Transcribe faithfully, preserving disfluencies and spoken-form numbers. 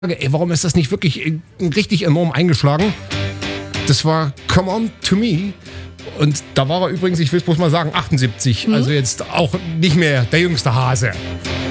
ey, warum ist das nicht wirklich äh, richtig enorm eingeschlagen? Das war Come On To Me. Und da war er übrigens, ich will es bloß mal sagen, achtundsiebzig. Mhm. Also jetzt auch nicht mehr der jüngste Hase.